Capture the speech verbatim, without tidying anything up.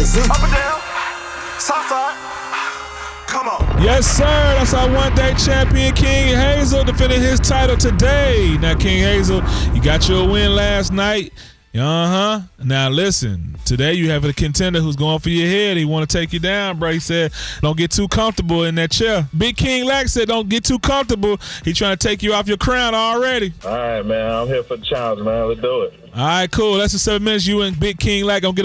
represent. Up and down, south side. Come on. Yes, sir. That's our one-day champion, King Hazel, defending his title today. Now, King Hazel, you got your win last night. Uh-huh. Now, listen, today you have a contender who's going for your head. He want to take you down, bro. He said, don't get too comfortable in that chair. Big King Lack said, don't get too comfortable. He trying to take you off your crown already. All right, man. I'm here for the challenge, man. Let's do it. All right, cool. That's the seven minutes. You and Big King Lack going to get